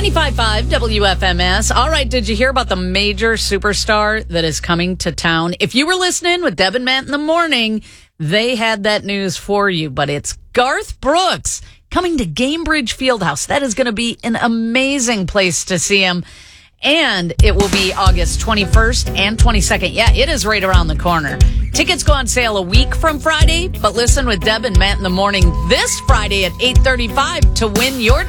95.5 WFMS. All right, did you hear about the major superstar that is coming to town? If you were listening with Deb and Matt in the morning, they had that news for you. But it's Garth Brooks coming to Gainbridge Fieldhouse. That is going to be an amazing place to see him. And it will be August 21st and 22nd. Yeah, it is right around the corner. Tickets go on sale a week from Friday. But listen with Deb and Matt in the morning this Friday at 8:35 to win your